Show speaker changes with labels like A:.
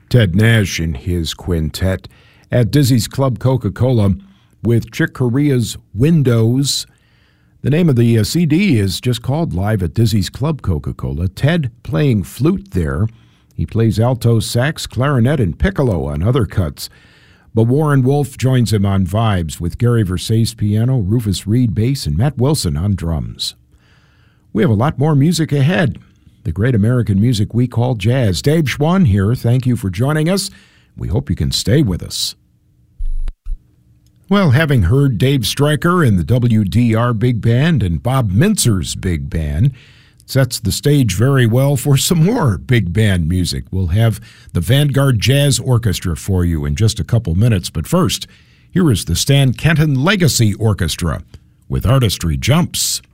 A: Ted Nash in his quintet at Dizzy's Club Coca-Cola with Chick Corea's Windows. The name of the CD is just called Live at Dizzy's Club Coca-Cola. Ted playing flute there. He plays alto, sax, clarinet, and piccolo on other cuts. But Warren Wolf joins him on vibes with Gary Versace piano, Rufus Reed bass, and Matt Wilson on drums. We have a lot more music ahead. The great American music we call jazz. Dave Schwann here. Thank you for joining us. We hope you can stay with us. Well, having heard Dave Stryker and the WDR Big Band and Bob Mintzer's Big Band, sets the stage very well for some more big band music. We'll have the Vanguard Jazz Orchestra for you in just a couple minutes. But first, here is the Stan Kenton Legacy Orchestra with Artistry Jumps.